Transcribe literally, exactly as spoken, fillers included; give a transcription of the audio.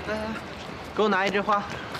来来，给我拿一枝花。